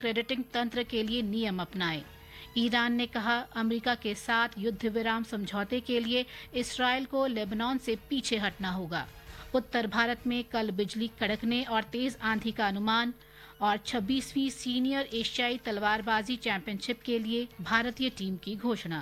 Crediting तंत्र के लिए नियम अपनाए। ईरान ने कहा अमेरिका के साथ युद्ध विराम समझौते के लिए इस्राएल को लेबनान से पीछे हटना होगा। उत्तर भारत में कल बिजली कड़कने और तेज आंधी का अनुमान। और 26वीं सीनियर एशियाई तलवारबाजी चैंपियनशिप के लिए भारतीय टीम की घोषणा।